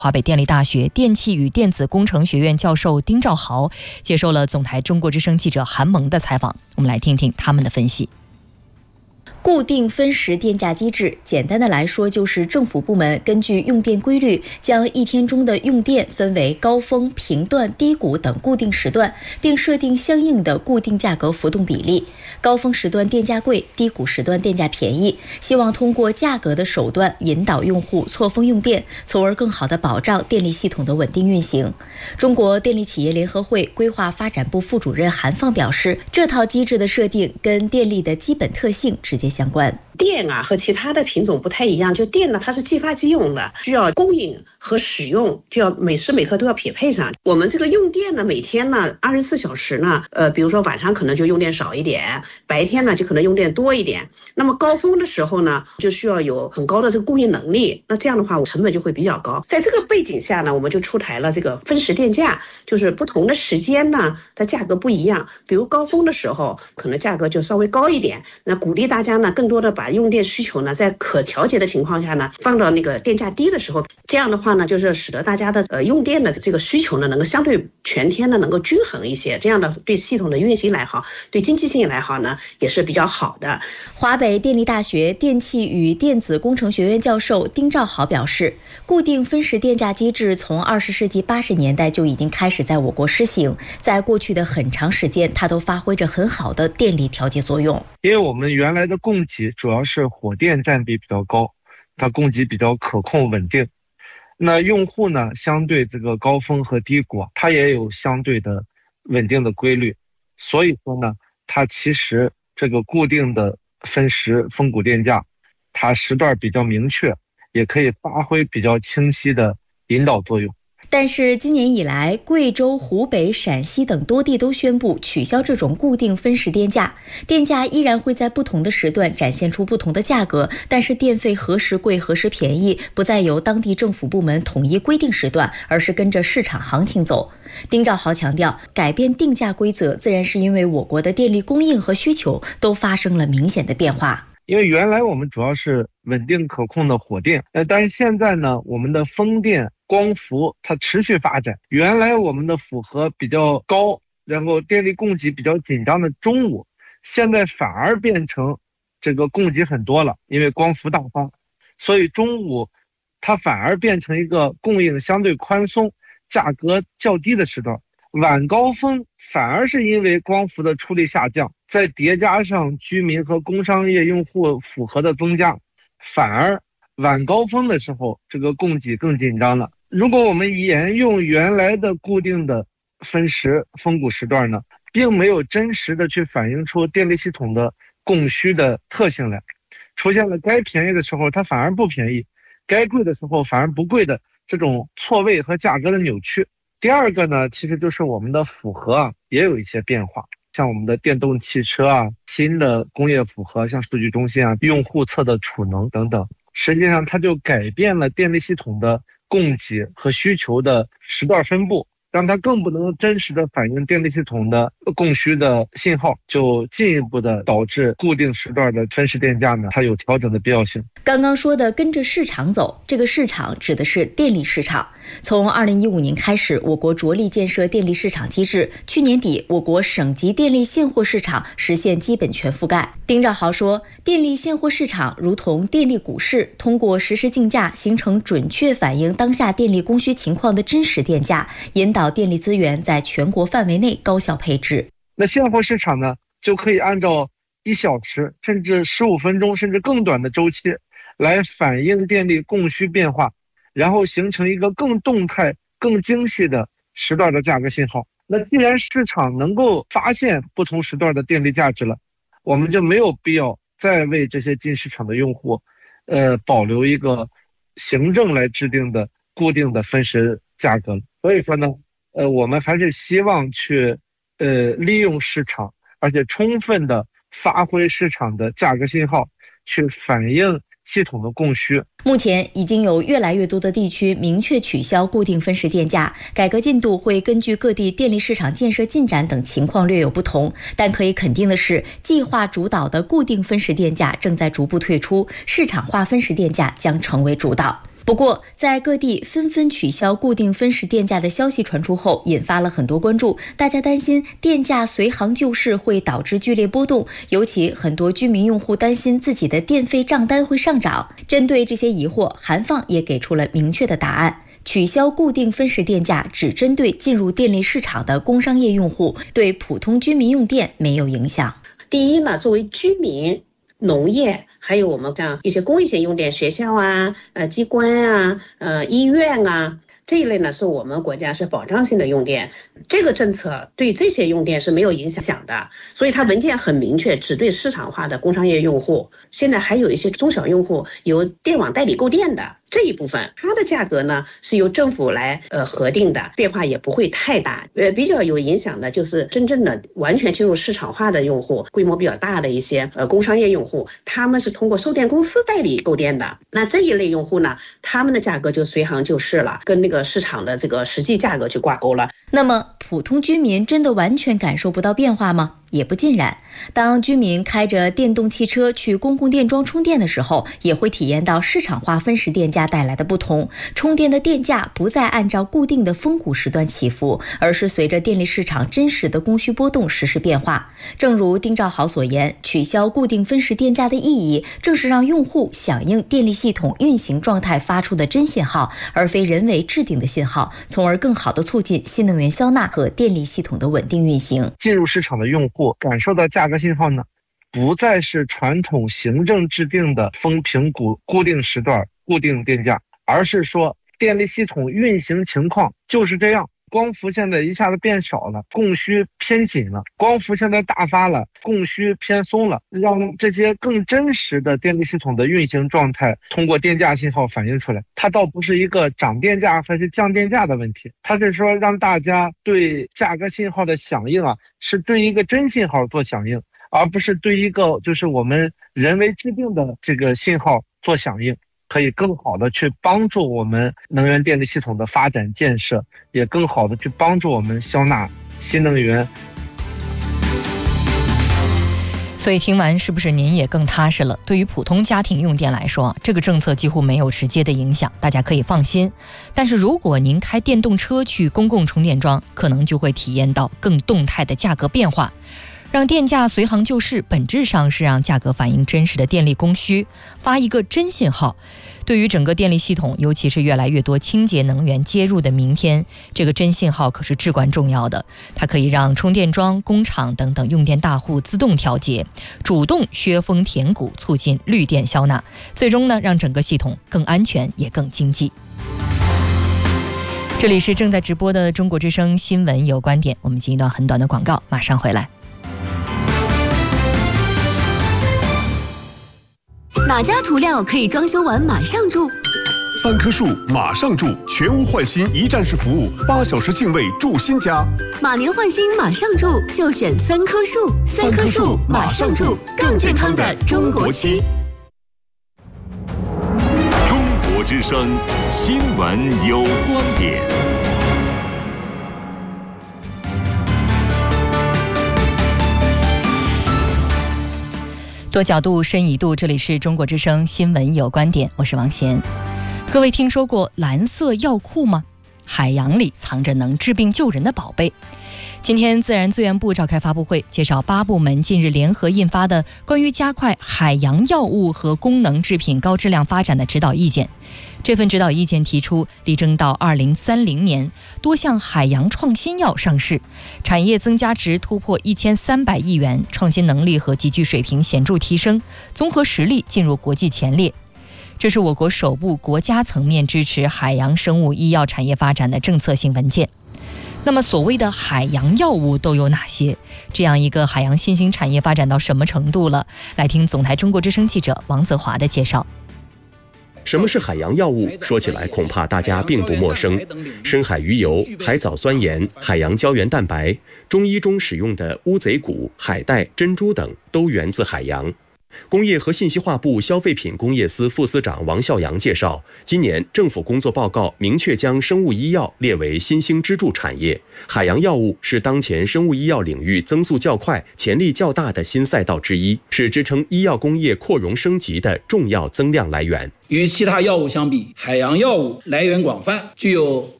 华北电力大学电气与电子工程学院教授丁兆豪接受了总台中国之声记者韩萌的采访，我们来听听他们的分析。 固定分时电价机制，简单的来说就是政府部门根据用电规律，将一天中的用电分为高峰、频段、低谷等固定时段，并设定相应的固定价格浮动比例。高峰时段电价贵，低谷时段电价便宜，希望通过价格的手段引导用户错峰用电，从而更好地保障电力系统的稳定运行。中国电力企业联合会规划发展部副主任韩放表示，这套机制的设定跟电力的基本特性直接相关。 电和其他的品种不太一样，就电呢它是继发机用的，需要供应和使用就要每时每刻都要匹配上。我们这个用电呢，每天呢24小时呢，比如说晚上可能就用电少一点，白天呢就可能用电多一点。那么高峰的时候呢，就需要有很高的这个供应能力，那这样的话成本就会比较高。在这个背景下呢，我们就出台了这个分时电价，就是不同的时间呢，它价格不一样。比如高峰的时候，可能价格就稍微高一点，那鼓励大家呢更多的把用电需求呢在可调节的情况下呢放到那个电价低的时候，这样的话呢就是使得大家的用电的这个需求呢能够相对全天呢能够均衡一些，这样的对系统的运行来好，对经济性来好呢也是比较好的。 华北电力大学电气与电子工程学院教授丁兆豪表示，固定分时电价机制从20世纪80年代就已经开始在我国施行，在过去的很长时间它都发挥着很好的电力调节作用。 因为我们原来的供给主要是火电占比比较高，它供给比较可控稳定，那用户呢相对这个高峰和低谷它也有相对的稳定的规律，所以说呢它其实这个固定的分时分谷电价它时段比较明确，也可以发挥比较清晰的引导作用。 但是今年以来，贵州、湖北、陕西等多地都宣布取消这种固定分时电价，电价依然会在不同的时段展现出不同的价格，但是电费何时贵何时便宜不再由当地政府部门统一规定时段，而是跟着市场行情走。丁兆豪强调，改变定价规则自然是因为我国的电力供应和需求都发生了明显的变化。 因为原来我们主要是稳定可控的火电，但是现在呢，我们的风电、光伏它持续发展。原来我们的负荷比较高，然后电力供给比较紧张的中午，现在反而变成这个供给很多了，因为光伏大发，所以中午它反而变成一个供应相对宽松、价格较低的时段。晚高峰反而是因为光伏的出力下降，再叠加上居民和工商业用户负荷的增加，反而晚高峰的时候这个供给更紧张了。如果我们沿用原来的固定的分时分谷时段呢，并没有真实的去反映出电力系统的供需的特性来，出现了该便宜的时候它反而不便宜，该贵的时候反而不贵的这种错位和价格的扭曲。第二个呢，其实就是我们的负荷也有一些变化，像我们的电动汽车新的工业负荷，像数据中心用户侧的储能等等，实际上它就改变了电力系统的供给和需求的时段分布，让它更不能真实的反映电力系统的供需的信号，就进一步的导致固定时段的分时电价呢，它有调整的必要性。 刚刚说的跟着市场走，这个市场指的是电力市场。从2015年开始，我国着力建设电力市场机制，去年底我国省级电力现货市场实现基本全覆盖。丁兆豪说，电力现货市场如同电力股市，通过实时竞价形成准确反映当下电力供需情况的真实电价，引导电力资源在全国范围内高效配置。 那现货市场呢，就可以按照1小时甚至15分钟甚至更短的周期来反映电力供需变化，然后形成一个更动态更精细的时段的价格信号。那既然市场能够发现不同时段的电力价值了，我们就没有必要再为这些进市场的用户保留一个行政来制定的固定的分时价格。所以说呢我们还是希望去利用市场，而且充分的发挥市场的价格信号，去反映系统的供需。 目前已经有越来越多的地区明确取消固定分时电价，改革进度会根据各地电力市场建设进展等情况略有不同，但可以肯定的是，计划主导的固定分时电价正在逐步退出，市场化分时电价将成为主导。 不过，在各地纷纷取消固定分时电价的消息传出后，引发了很多关注。大家担心电价随行就市会导致剧烈波动，尤其很多居民用户担心自己的电费账单会上涨。针对这些疑惑，韩放也给出了明确的答案。取消固定分时电价只针对进入电力市场的工商业用户，对普通居民用电没有影响。 第一呢，作为居民、农业，还有我们这样一些公益性用电，学校啊、机关啊、医院啊，这一类呢是我们国家是保障性的用电，这个政策对这些用电是没有影响的，所以它文件很明确，只对市场化的工商业用户。现在还有一些中小用户由电网代理购电的这一部分，它的价格呢是由政府来核定的，变化也不会太大。比较有影响的就是真正的完全进入市场化的用户，规模比较大的一些工商业用户，他们是通过售电公司代理购电的。那这一类用户呢，他们的价格就随行就市了，跟那个市场的这个实际价格就挂钩了。 那么普通居民真的完全感受不到变化吗？也不尽然。当居民开着电动汽车去公共电桩充电的时候，也会体验到市场化分时电价带来的不同。充电的电价不再按照固定的峰谷时段起伏，而是随着电力市场真实的供需波动实时变化。正如丁兆豪所言，取消固定分时电价的意义，正是让用户响应电力系统运行状态发出的真信号，而非人为制定的信号，从而更好地促进新能源消纳和电力系统的稳定运行。 进入市场的用户感受到价格信号呢，不再是传统行政制定的风评固定时段固定电价，而是说电力系统运行情况就是这样，光伏现在一下子变少了，供需偏紧了，光伏现在大发了，供需偏松了，让这些更真实的电力系统的运行状态通过电价信号反映出来。它倒不是一个涨电价还是降电价的问题，它是说让大家对价格信号的响应是对一个真信号做响应，而不是对一个就是我们人为制定的这个信号做响应，可以更好的去帮助我们能源电力系统的发展建设，也更好的去帮助我们消纳新能源。 所以听完是不是您也更踏实了？对于普通家庭用电来说，这个政策几乎没有直接的影响，大家可以放心。但是如果您开电动车去公共充电桩，可能就会体验到更动态的价格变化。让电价随行就市，本质上是让价格反映真实的电力供需，发一个真信号。对于整个电力系统，尤其是越来越多清洁能源接入的明天，这个真信号可是至关重要的。它可以让充电桩、工厂等等用电大户自动调节，主动削峰填谷，促进绿电消纳，最终呢，让整个系统更安全也更经济。这里是正在直播的中国之声新闻有观点，我们进一段很短的广告，马上回来。 哪家涂料可以装修完马上住 ？3棵树马上住，全屋换新一站式服务，8小时净位住新家。 马年换新马上住，就选3棵树。3棵树马上住，更健康的中国区。 中国之声新闻有观点。 多角度深一度，这里是中国之声新闻有观点，我是王贤。各位听说过蓝色药库吗？海洋里藏着能治病救人的宝贝。今天自然资源部召开发布会，介绍8部门近日联合印发的关于加快海洋药物和功能制品高质量发展的指导意见。这份指导意见提出，力争到2030年，多项海洋创新药上市，产业增加值突破1300亿元，创新能力和集聚水平显著提升，综合实力进入国际前列。这是我国首部国家层面支持海洋生物医药产业发展的政策性文件。那么所谓的海洋药物都有哪些？这样一个海洋新兴产业发展到什么程度了？来听总台中国之声记者王泽华的介绍。 什么是海洋药物？说起来恐怕大家并不陌生。深海鱼油、海藻酸盐、海洋胶原蛋白，中医中使用的乌贼骨、海带、珍珠等都源自海洋。 工业和信息化部消费品工业司副司长王孝阳介绍，今年政府工作报告明确将生物医药列为新兴支柱产业，海洋药物是当前生物医药领域增速较快、潜力较大的新赛道之一，是支撑医药工业扩容升级的重要增量来源。 与其他药物相比，海洋药物来源广泛，具有